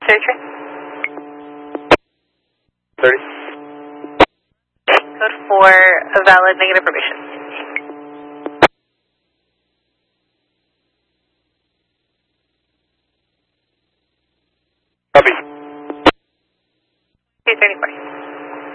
Surgery. 30. Code 4, a valid negative permission. Copy. 234.